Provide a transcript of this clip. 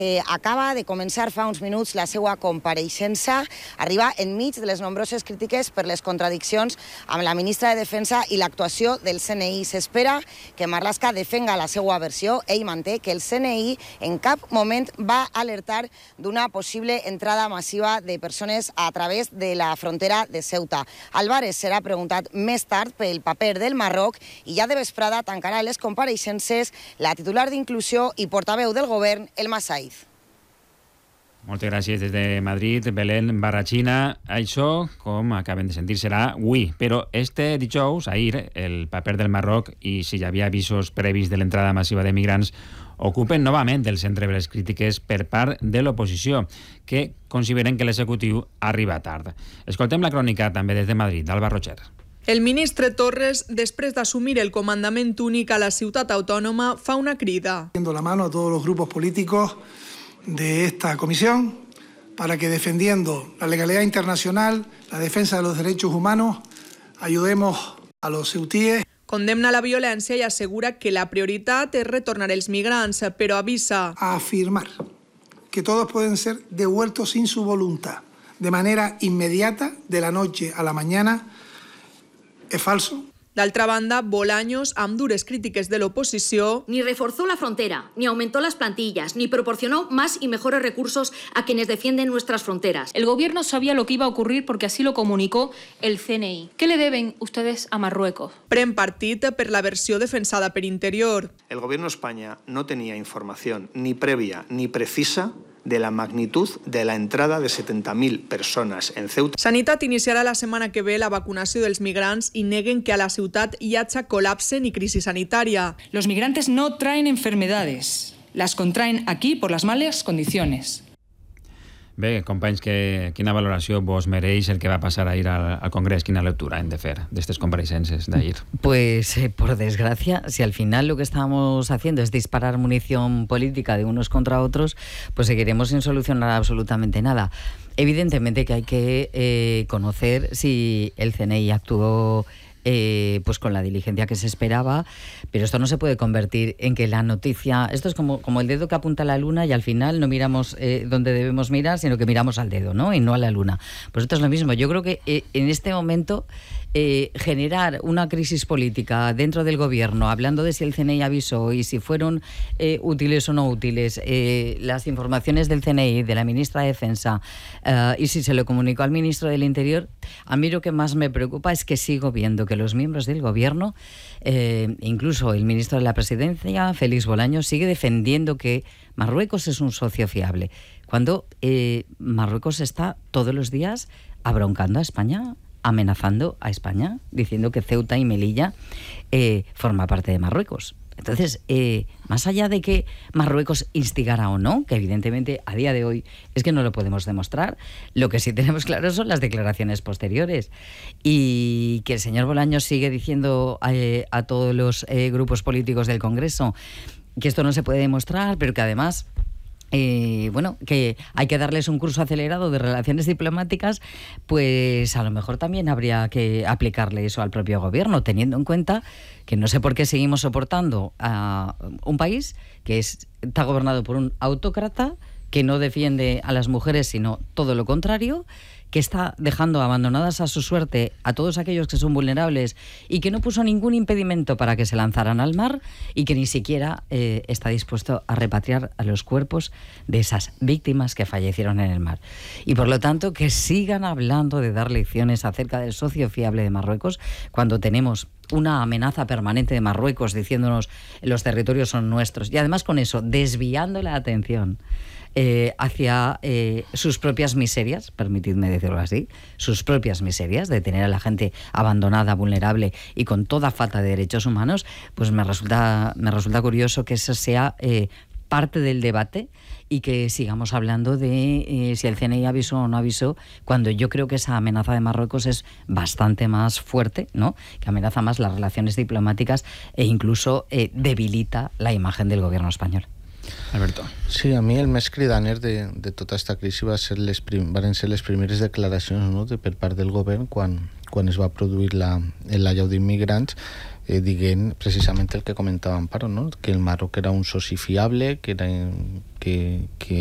Acaba de començar fa uns minuts la seva compareixença. Arriba enmig de les nombroses crítiques per les contradiccions amb la ministra de Defensa i l'actuació del CNI. S'espera que Marlaska defenga la seva versió. Ell manté que el CNI en cap moment va alertar d'una possible entrada massiva de persones a través de la frontera de Ceuta. Álvarez serà preguntat més tard pel paper del Marroc i ja de vesprada tancarà les compareixences la titular d'Inclusió i portaveu del govern, Elma Saiz. Moltes gràcies des de Madrid, Belén Barrachina. Això, com acaben de sentir, serà avui, però este dijous, ahir, el paper del Marroc i si hi havia avisos previs de l'entrada massiva de migrants ocupen novament el centre de les crítiques per part de l'oposició, que consideren que l'executiu arriba tard. Escoltem la crònica també des de Madrid, d'Alba Rocher. El ministre Torres, després d'assumir el comandament únic a la ciutat autònoma, fa una crida. Dando la mano a todos los grupos políticos de esta comisión para que, defendiendo la legalidad internacional, la defensa de los derechos humanos, ayudemos a los ceutíes. Condemna la violència i assegura que la prioritat és retornar els migrants, però avisa a afirmar que todos pueden ser devueltos sin su voluntad, de manera inmediata, de la noche a la mañana, es falso. D'altra banda, Bolaños, amb dures crítiques de l'oposició, ni reforzó la frontera, ni aumentó las plantillas, ni proporcionó más y mejores recursos a quienes defienden nuestras fronteras. El gobierno sabía lo que iba a ocurrir porque así lo comunicó el CNI. ¿Qué le deben ustedes a Marruecos? Pren partit per la versió defensada per Interior. El gobierno de España no tenía información ni previa ni precisa de la magnitud de la entrada de 70.000 persones en Ceuta. Sanitat iniciarà la setmana que ve la vacunació dels migrants i neguen que a la ciutat hi hagi col·lapse ni crisi sanitària. Los migrantes no traen enfermedades, las contraen aquí por las malas condiciones. Bé, companys, quina valoració vos mereix el que va passar ahir al Congrés? Quina lectura hem de fer d'estes compareixences d'ahir? Pues, por desgracia, si al final lo que estamos haciendo es disparar munición política de unos contra otros, pues seguiremos sin solucionar absolutamente nada. Evidentemente que hay que conocer si el CNI actuó pues con la diligencia que se esperaba, pero esto no se puede convertir en que la noticia, esto es como el dedo que apunta a la luna y al final no miramos donde debemos mirar, sino que miramos al dedo, ¿no? Y no a la luna. Pues esto es lo mismo. Yo creo que en este momento generar una crisis política dentro del gobierno, hablando de si el CNI avisó y si fueron útiles o no útiles las informaciones del CNI, de la ministra de Defensa, y si se lo comunicó al ministro del Interior, a mí lo que más me preocupa es que sigo viendo que los miembros del gobierno, incluso el ministro de la Presidencia, Félix Bolaños, sigue defendiendo que Marruecos es un socio fiable, cuando Marruecos está todos los días abroncando a España, amenazando a España, diciendo que Ceuta y Melilla forma parte de Marruecos. Entonces, más allá de que Marruecos instigara o no, que evidentemente a día de hoy es que no lo podemos demostrar, lo que sí tenemos claro son las declaraciones posteriores. Y que el señor Bolaños sigue diciendo a todos los grupos políticos del Congreso que esto no se puede demostrar, pero que además que hay que darles un curso acelerado de relaciones diplomáticas, pues a lo mejor también habría que aplicarle eso al propio gobierno, teniendo en cuenta que no sé por qué seguimos soportando a un país que está gobernado por un autócrata que no defiende a las mujeres, sino todo lo contrario, que está dejando abandonadas a su suerte a todos aquellos que son vulnerables y que no puso ningún impedimento para que se lanzaran al mar y que ni siquiera está dispuesto a repatriar a los cuerpos de esas víctimas que fallecieron en el mar. Y por lo tanto, que sigan hablando de dar lecciones acerca del socio fiable de Marruecos cuando tenemos una amenaza permanente de Marruecos diciéndonos los territorios son nuestros y además con eso desviando la atención hacia sus propias miserias, permitidme decirlo así, sus propias miserias de tener a la gente abandonada, vulnerable y con toda falta de derechos humanos, pues me resulta curioso que eso sea parte del debate y que sigamos hablando de si el CNI avisó o no avisó, cuando yo creo que esa amenaza de Marruecos es bastante más fuerte, ¿no? Que amenaza más las relaciones diplomáticas e incluso debilita la imagen del gobierno español. Alberto. Sí, a mi el més cridaner de tota aquesta crisi van ser les primeres declaracions, no?, per part del govern quan es va produir l'allau d'immigrants, diguen precisament el que comentava Amparo, no? Que el Marroc era un soci fiable, que